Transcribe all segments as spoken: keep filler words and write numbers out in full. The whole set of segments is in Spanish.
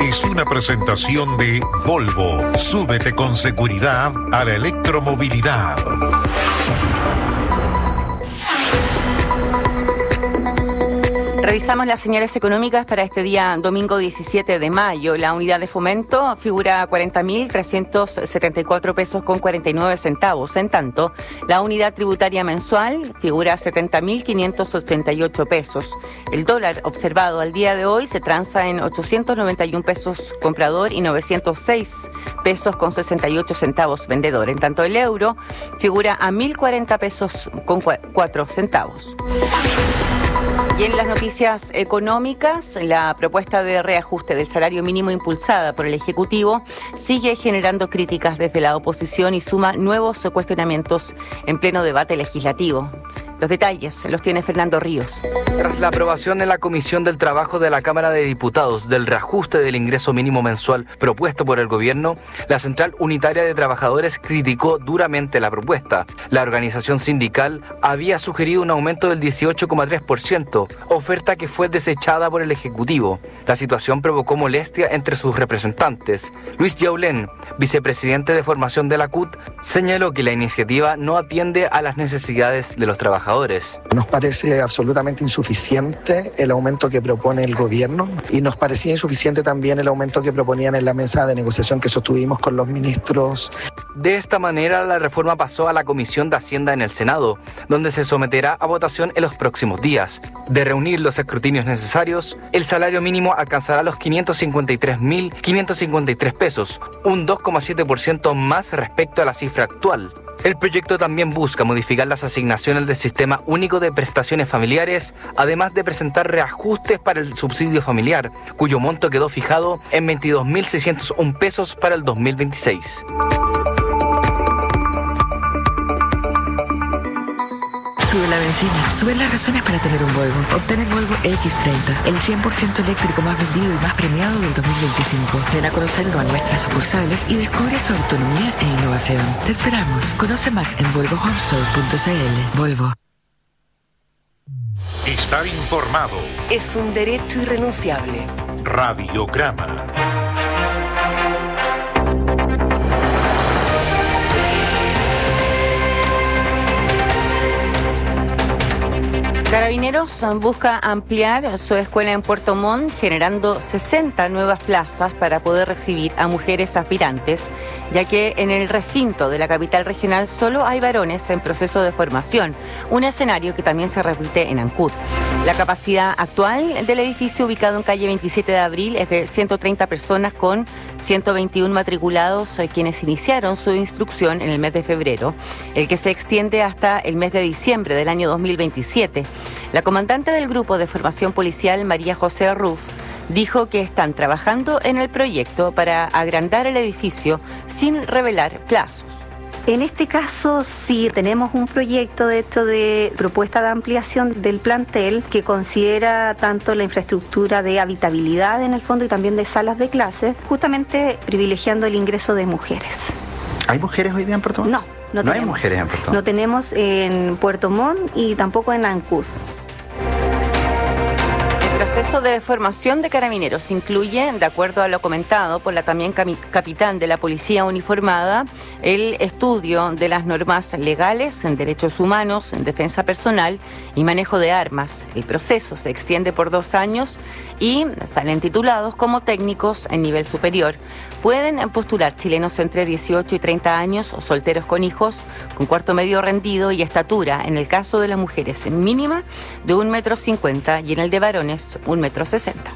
es una presentación de Volvo. Súbete con seguridad a la electromovilidad. Revisamos las señales económicas para este día domingo diecisiete de mayo. La unidad de fomento figura cuarenta mil trescientos setenta y cuatro pesos con cuarenta y nueve centavos. En tanto, la unidad tributaria mensual figura setenta mil quinientos ochenta y ocho pesos. El dólar observado al día de hoy se transa en ochocientos noventa y un pesos comprador y novecientos seis pesos con sesenta y ocho centavos vendedor. En tanto, el euro figura a mil cuarenta pesos con cuatro centavos. Y en las noticias económicas, la propuesta de reajuste del salario mínimo impulsada por el Ejecutivo sigue generando críticas desde la oposición y suma nuevos cuestionamientos en pleno debate legislativo. Los detalles los tiene Fernando Ríos. Tras la aprobación en la Comisión del Trabajo de la Cámara de Diputados del reajuste del ingreso mínimo mensual propuesto por el gobierno, la Central Unitaria de Trabajadores criticó duramente la propuesta. La organización sindical había sugerido un aumento del dieciocho coma tres por ciento, oferta que fue desechada por el Ejecutivo. La situación provocó molestia entre sus representantes. Luis Yaulén, vicepresidente de formación de la C U T, señaló que la iniciativa no atiende a las necesidades de los trabajadores. Nos parece absolutamente insuficiente el aumento que propone el gobierno y nos parecía insuficiente también el aumento que proponían en la mesa de negociación que sostuvimos con los ministros. De esta manera, la reforma pasó a la Comisión de Hacienda en el Senado, donde se someterá a votación en los próximos días. De reunir los escrutinios necesarios, el salario mínimo alcanzará los quinientos cincuenta y tres mil quinientos cincuenta y tres pesos, un dos coma siete por ciento más respecto a la cifra actual. El proyecto también busca modificar las asignaciones del Sistema Único de Prestaciones Familiares, además de presentar reajustes para el subsidio familiar, cuyo monto quedó fijado en veintidós mil seiscientos uno pesos para el dos mil veintiséis. Sube la benzina, suben las razones para tener un Volvo. Obtén el Volvo equis treinta, el cien por ciento eléctrico más vendido y más premiado del dos mil veinticinco. Ven a conocerlo a nuestras sucursales y descubre su autonomía e innovación. Te esperamos. Conoce más en volvo home store punto c l. Volvo. Estar informado es un derecho irrenunciable. Radiograma. Carabineros busca ampliar su escuela en Puerto Montt, generando sesenta nuevas plazas para poder recibir a mujeres aspirantes, ya que en el recinto de la capital regional solo hay varones en proceso de formación, un escenario que también se repite en Ancud. La capacidad actual del edificio, ubicado en calle veintisiete de abril, es de ciento treinta personas con ciento veintiuno matriculados, quienes iniciaron su instrucción en el mes de febrero, el que se extiende hasta el mes de diciembre del año dos mil veintisiete. La comandante del Grupo de Formación Policial, María José Ruf, dijo que están trabajando en el proyecto para agrandar el edificio sin revelar plazos. En este caso sí tenemos un proyecto de hecho de propuesta de ampliación del plantel que considera tanto la infraestructura de habitabilidad en el fondo y también de salas de clases, justamente privilegiando el ingreso de mujeres. ¿Hay mujeres hoy día en Puerto Montt? No, no, no tenemos. hay mujeres en Puerto Montt. No tenemos en Puerto Montt y tampoco en Ancud. El proceso de formación de carabineros incluye, de acuerdo a lo comentado por la también capitán de la Policía Uniformada, el estudio de las normas legales en derechos humanos, en defensa personal y manejo de armas. El proceso se extiende por dos años y salen titulados como técnicos en nivel superior. Pueden postular chilenos entre dieciocho y treinta años, o solteros con hijos, con cuarto medio rendido y estatura, en el caso de las mujeres mínima de un metro cincuenta y en el de varones un metro sesenta.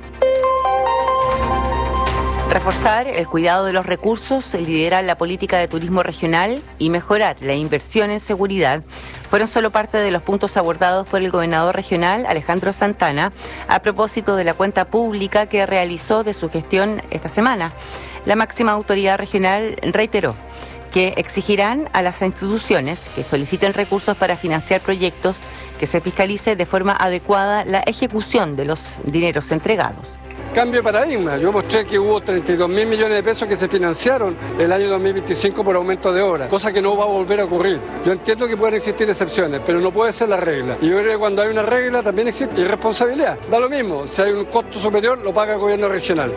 Reforzar el cuidado de los recursos, liderar la política de turismo regional y mejorar la inversión en seguridad fueron solo parte de los puntos abordados por el gobernador regional Alejandro Santana a propósito de la cuenta pública que realizó de su gestión esta semana. La máxima autoridad regional reiteró que exigirán a las instituciones que soliciten recursos para financiar proyectos que se fiscalice de forma adecuada la ejecución de los dineros entregados. Cambio de paradigma. Yo mostré que hubo treinta y dos mil millones de pesos que se financiaron el año dos mil veinticinco por aumento de obras, cosa que no va a volver a ocurrir. Yo entiendo que pueden existir excepciones, pero no puede ser la regla. Y yo creo que cuando hay una regla también existe irresponsabilidad. Da lo mismo, si hay un costo superior lo paga el gobierno regional.